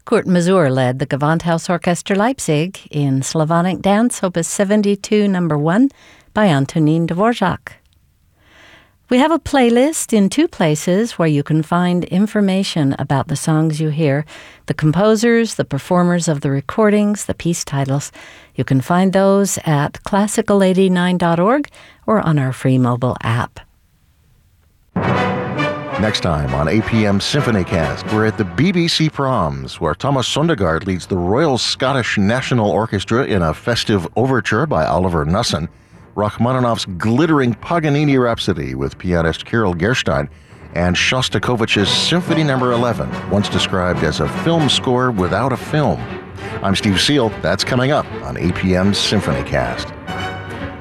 Kurt Masur led the Gewandhaus Orchester Leipzig in Slavonic Dance, Opus 72, No. 1, by Antonin Dvorak. We have a playlist in two places where you can find information about the songs you hear, the composers, the performers of the recordings, the piece titles. You can find those at classical89.org or on our free mobile app. Next time on APM Symphonycast, we're at the BBC Proms, where Thomas Sondergaard leads the Royal Scottish National Orchestra in a festive overture by Oliver Knussen, Rachmaninoff's glittering Paganini Rhapsody with pianist Kirill Gerstein, and Shostakovich's Symphony No. 11, once described as a film score without a film. I'm Steve Seal. That's coming up on APM Symphonycast.